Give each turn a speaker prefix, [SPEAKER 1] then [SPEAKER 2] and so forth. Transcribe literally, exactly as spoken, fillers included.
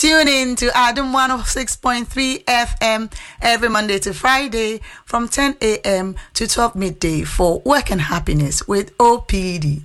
[SPEAKER 1] Tune in to Adam one oh six point three F M every Monday to Friday from ten a.m. to twelve midday for Work and Happiness with O P D.